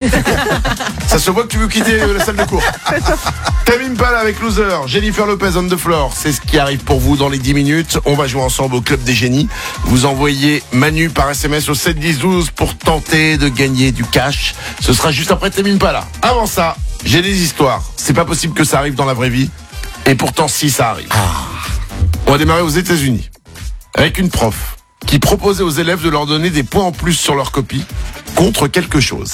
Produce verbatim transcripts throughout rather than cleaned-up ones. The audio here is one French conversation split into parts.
Ça se voit que tu veux quitter la salle de cours. Tame Impala avec Loser, Jennifer Lopez on the floor. C'est ce qui arrive pour vous dans les dix minutes. On va jouer ensemble au Club des Génies. Vous envoyez Manu par S M S au sept dix douze pour tenter de gagner du cash. Ce sera juste après Tame Impala. Avant ça, j'ai des histoires. C'est pas possible que ça arrive dans la vraie vie. Et pourtant, si, ça arrive. On va démarrer aux États-Unis avec une prof qui proposait aux élèves de leur donner des points en plus sur leur copie contre quelque chose.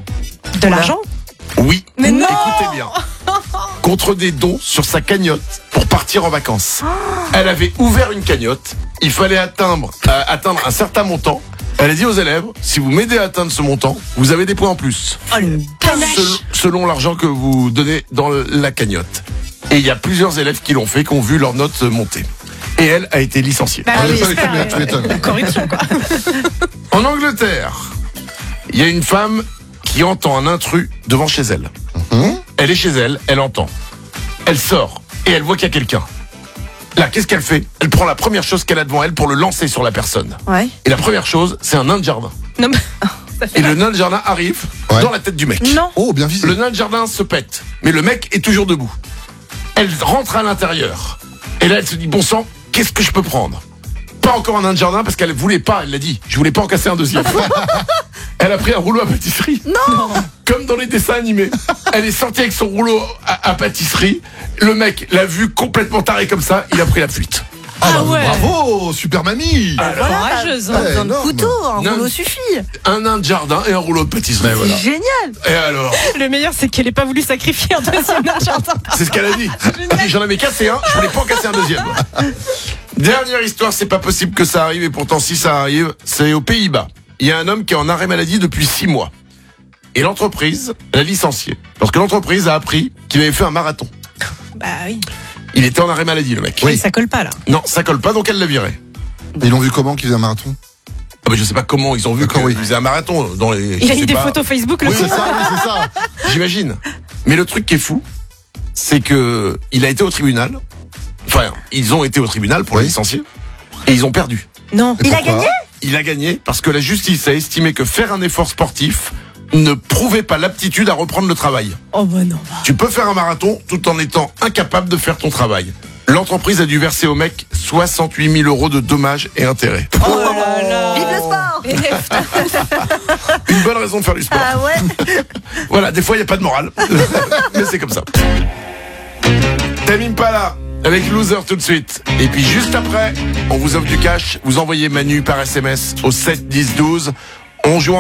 De l'argent ? Oui. Mais non ! Écoutez bien. Contre des dons sur sa cagnotte pour partir en vacances. Elle avait ouvert une cagnotte. Il fallait atteindre, euh, atteindre un certain montant. Elle a dit aux élèves, si vous m'aidez à atteindre ce montant, vous avez des points en plus. Oh le panache ! Sel- selon l'argent que vous donnez dans la cagnotte. Et il y a plusieurs élèves qui l'ont fait, qui ont vu leur note monter. Et elle a été licenciée. Bah Ah, oui, ça, j'espère, tu m'étonnes, tu m'étonnes. euh, corruption, quoi. En Angleterre, il y a une femme qui entend un intrus devant chez elle. Hum Elle est chez elle, elle entend. Elle sort et elle voit qu'il y a quelqu'un. Là, qu'est-ce qu'elle fait ? Elle prend la première chose qu'elle a devant elle pour le lancer sur la personne. Ouais. Et la première chose, c'est un nain de jardin. Non, mais... ça fait Et mal. le nain de jardin arrive Ouais. dans la tête du mec. Non. Oh, bien visé. Le nain de jardin se pète, mais le mec est toujours debout. Elle rentre à l'intérieur. Et là, elle se dit, bon sang, qu'est-ce que je peux prendre ? Pas encore un nain de jardin parce qu'elle voulait pas, elle l'a dit. Je voulais pas en casser un deuxième. Elle a pris un rouleau à pâtisserie. Non. Comme dans les dessins animés. Elle est sortie avec son rouleau à, à pâtisserie. Le mec l'a vu complètement taré comme ça. Il a pris la fuite. Ah, Ah bah, ouais. bravo, super mamie. Alors, Courageuse. Pas Hein. besoin de énorme. couteau, un Non. rouleau suffit. un nain de jardin et un rouleau de pâtisserie. Mais voilà. C'est génial. Et alors, Le meilleur, c'est qu'elle ait pas voulu sacrifier un deuxième nain de jardin. c'est ce qu'elle a dit. Elle a dit, j'en avais cassé un, je voulais pas en casser un deuxième. Dernière histoire, c'est pas possible que ça arrive, et pourtant si ça arrive, c'est aux Pays-Bas. Il y a un homme qui est en arrêt maladie depuis six mois. Et l'entreprise l'a licencié. Parce que l'entreprise a appris qu'il avait fait un marathon. Bah oui. Il était en arrêt maladie, le mec. Oui. Ça colle pas, là. Non, ça colle pas, donc elle l'a viré. Ils l'ont vu comment qu'il faisait un marathon? Ah bah je sais pas comment ils ont vu D'accord, qu'il oui. faisait un marathon dans les... Il je a sais mis des pas. photos Facebook, le Oui, coup. C'est ça, oui, c'est ça. J'imagine. Mais le truc qui est fou, c'est que il a été au tribunal. Enfin, ils ont été au tribunal pour le Oui. licencier. Et ils ont perdu. Non. Et Il a pourquoi? gagné? Il a gagné parce que la justice a estimé que faire un effort sportif ne prouvait pas l'aptitude à reprendre le travail. Oh bah non. Tu peux faire un marathon tout en étant incapable de faire ton travail. L'entreprise a dû verser au mec soixante-huit mille euros de dommages et intérêts. Oh là là. Vive le sport. Une bonne raison de faire du sport. Ah ouais. Voilà, des fois il n'y a pas de morale. Mais c'est comme ça. Tame Impala avec Loser tout de suite. Et puis juste après, on vous offre du cash. Vous envoyez Manu par S M S au sept dix douze. On joue